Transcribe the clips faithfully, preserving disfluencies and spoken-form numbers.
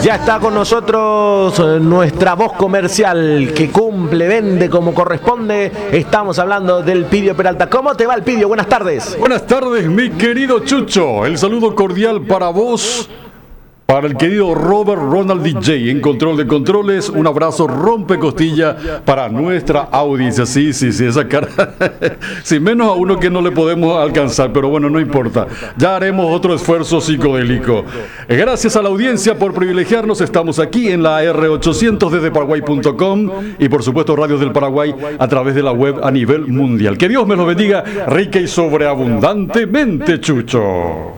Ya está con nosotros nuestra voz comercial que cumple, vende como corresponde. Estamos hablando del Pidio Peralta. ¿Cómo te va el Pidio? Buenas tardes. Buenas tardes, mi querido Chucho. El saludo cordial para vos, para el querido Robert Ronald D J en control de controles. Un abrazo rompe costilla para nuestra audiencia. Sí, sí, sí, esa cara. Sí, menos a uno que no le podemos alcanzar, pero bueno, no importa. Ya haremos otro esfuerzo psicodélico. Gracias a la audiencia por privilegiarnos. Estamos aquí en la R ochocientos desde paraguay punto com y por supuesto Radios del Paraguay a través de la web a nivel mundial. Que Dios me los bendiga rica y sobreabundantemente, Chucho.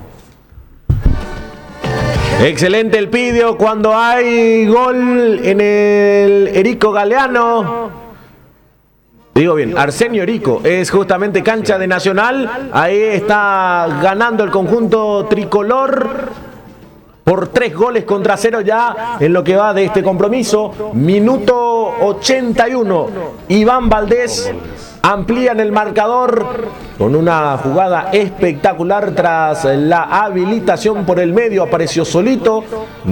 Excelente el Pidio cuando hay gol en el Erico Galeano. Digo bien, Arsenio Erico, es justamente cancha de Nacional. Ahí está ganando el conjunto tricolor por tres goles contra cero ya en lo que va de este compromiso. Minuto ochenta y uno. Iván Valdés amplían el marcador con una jugada espectacular tras la habilitación por el medio. Apareció solito,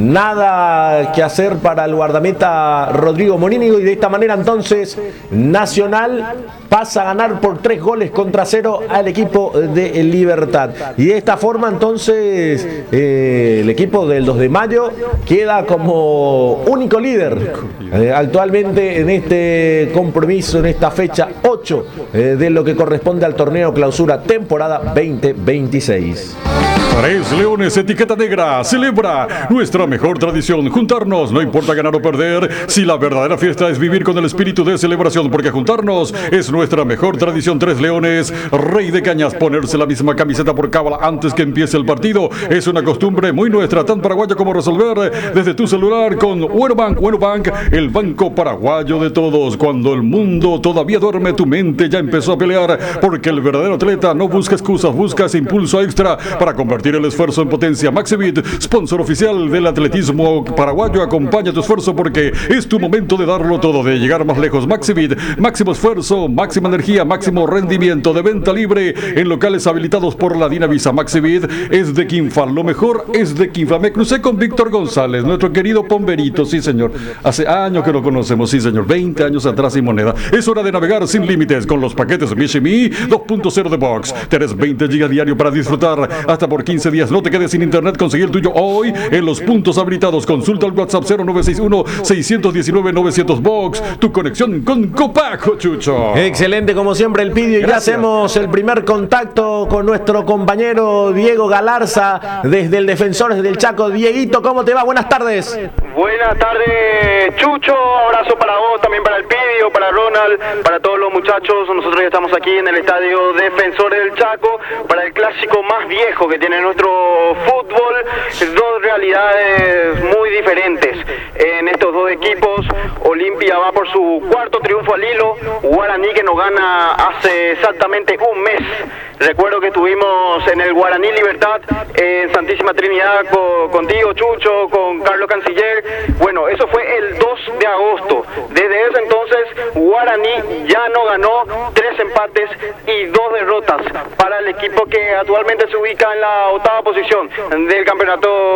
nada que hacer para el guardameta Rodrigo Morínigo y de esta manera entonces Nacional pasa a ganar por tres goles contra cero al equipo de Libertad. Y de esta forma entonces eh, el equipo del dos de mayo queda como único líder eh, actualmente en este compromiso, en esta fecha ocho eh, de lo que corresponde al torneo clausura temporada veinte veintiséis. Tres Leones Etiqueta Negra celebra nuestra mejor tradición, juntarnos, no importa ganar o perder, si la verdadera fiesta es vivir con el espíritu de celebración, porque juntarnos es nuestra mejor tradición. Tres Leones, Rey de Cañas, ponerse la misma camiseta por cábala antes que empiece el partido, es una costumbre muy nuestra, tan paraguaya como resolver desde tu celular con Uenobank. Uenobank, el banco paraguayo de todos. Cuando el mundo todavía duerme, tu mente ya empezó a pelear, porque el verdadero atleta no busca excusas, busca ese impulso extra para convertir el esfuerzo en potencia. Maxivit, sponsor oficial del atletismo paraguayo, acompaña tu esfuerzo porque es tu momento de darlo todo, de llegar más lejos. Maxivit, máximo esfuerzo, máxima energía, máximo rendimiento, de venta libre en locales habilitados por la Dinavisa. Maxivit es de Quinfal, lo mejor es de Quinfal. Me crucé con Víctor González, nuestro querido Pomberito, sí señor, hace años que lo conocemos, sí señor, veinte años atrás y moneda. Es hora de navegar sin límites con los paquetes Mishimi dos punto cero de Box. Tenés veinte gigas diario para disfrutar hasta por quince días. No te quedes sin internet, conseguí el tuyo hoy en los puntos habilitados. Consulta el WhatsApp cero nueve seis uno, seis uno nueve, nueve cero cero Box, tu conexión con Copaco, Chucho. Excelente como siempre el Pidio. Y ya hacemos el primer contacto con nuestro compañero Diego Galarza desde el Defensores del Chaco. Dieguito, ¿cómo te va? Buenas tardes. Buenas tardes, Chucho. Abrazo para vos, también para el Pidio, para Ronald, para todos los muchachos. Nosotros ya estamos aquí en el estadio Defensores del Chaco para el clásico más viejo que tiene nuestro fútbol. Dos realidades muy diferentes en estos dos equipos. Olimpia va por su cuarto triunfo al hilo. Guaraní, que nos gana hace exactamente un mes. Recuerdo que estuvimos en el Guaraní Libertad en Santísima Trinidad con, contigo, Chucho, con Carlos Canciller. Bueno, eso fue el dos de agosto. Desde ese entonces Guaraní ya no ganó, tres empates y dos derrotas para el equipo que actualmente se ubica en la octava posición del campeonato